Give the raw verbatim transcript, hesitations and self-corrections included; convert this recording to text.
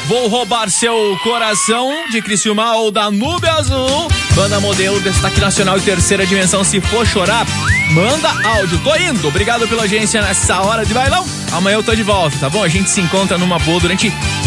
Vou roubar seu coração, de Criciúma ou da Nube Azul. Banda Modelo, destaque nacional e terceira dimensão. Se for chorar, manda áudio. Tô indo. Obrigado pela audiência nessa hora de bailão. Amanhã eu tô de volta, tá bom? A gente se encontra numa boa durante